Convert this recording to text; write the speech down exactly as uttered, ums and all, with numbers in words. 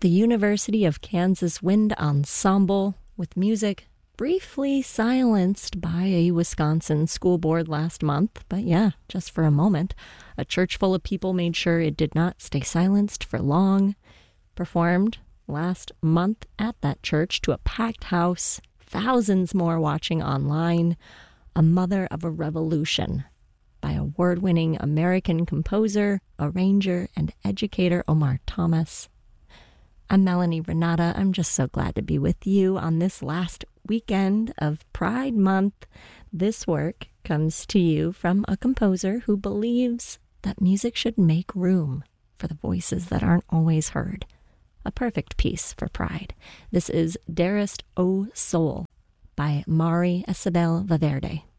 The University of Kansas Wind Ensemble, with music briefly silenced by a Wisconsin school board last month. But yeah, just for a moment. A church full of people made sure it did not stay silenced for long. Performed last month at that church to a packed house. Thousands more watching online. A Mother of a Revolution by award-winning American composer, arranger, and educator Omar Thomas. I'm Melanie Renata. I'm just so glad to be with you on this last weekend of Pride Month. This work comes to you from a composer who believes that music should make room for the voices that aren't always heard. A perfect piece for Pride. This is Dearest O Soul by Mari Isabel Valverde.